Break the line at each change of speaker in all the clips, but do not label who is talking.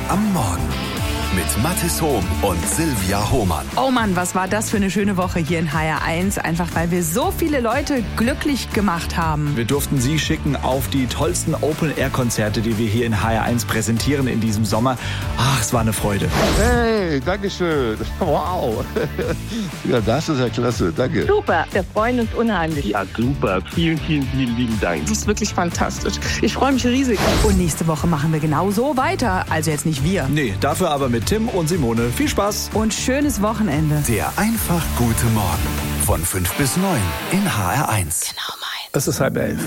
am Morgen. Mit Mathis Hohm und Silvia Hohmann.
Oh Mann, was war das für eine schöne Woche hier in HR1. Einfach weil wir so viele Leute glücklich gemacht haben.
Wir durften Sie schicken auf die tollsten Open-Air-Konzerte, die wir hier in HR1 präsentieren in diesem Sommer. Ach, es war eine Freude.
Hey, danke schön. Wow. Ja, das ist ja klasse. Danke.
Super, wir freuen uns unheimlich.
Ja, super. Vielen, vielen, vielen lieben Dank.
Das ist wirklich fantastisch. Ich freue mich riesig.
Und nächste Woche machen wir genau so weiter. Also jetzt nicht wir.
Nee, dafür aber mit Tim und Simone. Viel Spaß.
Und schönes Wochenende.
Der einfach gute Morgen. Von 5 bis 9 in HR1.
Genau meins.
Es ist 10:30.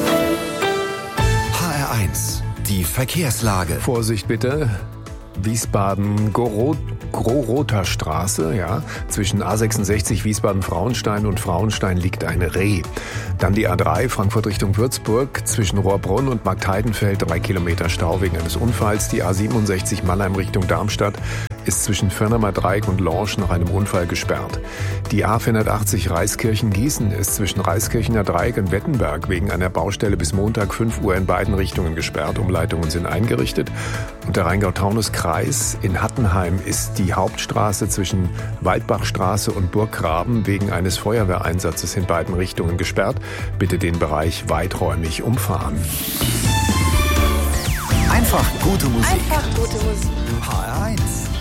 HR1. Die Verkehrslage.
Vorsicht bitte. Wiesbaden, Großroter Straße, ja. Zwischen A66 Wiesbaden-Frauenstein und Frauenstein liegt ein Reh. Dann die A3 Frankfurt Richtung Würzburg. Zwischen Rohrbrunn und Marktheidenfeld 3 Kilometer Stau wegen eines Unfalls. Die A67 Mannheim Richtung Darmstadt ist zwischen Firnamer Dreieck und Lorsch nach einem Unfall gesperrt. Die A480 Reiskirchen-Gießen ist zwischen Reiskirchener Dreieck und Wettenberg wegen einer Baustelle bis Montag 5 Uhr in beiden Richtungen gesperrt. Umleitungen sind eingerichtet. Und der Rheingau-Taunus-Kreis in Hattenheim ist die Hauptstraße zwischen Waldbachstraße und Burggraben wegen eines Feuerwehreinsatzes in beiden Richtungen gesperrt. Bitte den Bereich weiträumig umfahren.
Einfach gute Musik.
Einfach gute Musik.
HR1.